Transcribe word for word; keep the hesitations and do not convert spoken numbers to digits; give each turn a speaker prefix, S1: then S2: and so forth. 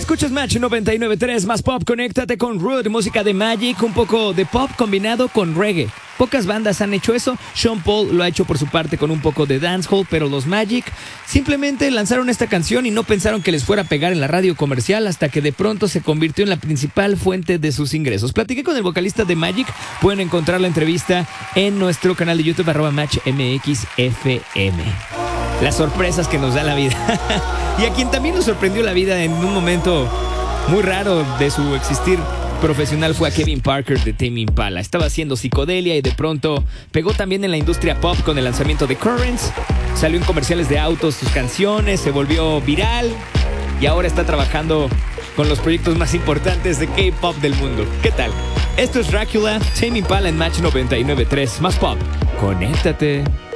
S1: Escuchas Match noventa y nueve punto tres, más pop, conéctate con Rude, música de Magic, un poco de pop combinado con reggae. Pocas bandas han hecho eso. Sean Paul lo ha hecho por su parte con un poco de dancehall, pero los Magic simplemente lanzaron esta canción y no pensaron que les fuera a pegar en la radio comercial hasta que de pronto se convirtió en la principal fuente de sus ingresos. Platiqué con el vocalista de Magic, pueden encontrar la entrevista en nuestro canal de YouTube, arroba Match M X F M. Las sorpresas que nos da la vida. Y a quien también nos sorprendió la vida en un momento muy raro de su existir profesional fue a Kevin Parker de Tame Impala. Estaba haciendo psicodelia y de pronto pegó también en la industria pop con el lanzamiento de Currents. Salió en comerciales de autos sus canciones, se volvió viral y ahora está trabajando con los proyectos más importantes de K-pop del mundo. ¿Qué tal? Esto es Dracula, Tame Impala en Match noventa y nueve punto tres, más pop. Conéctate.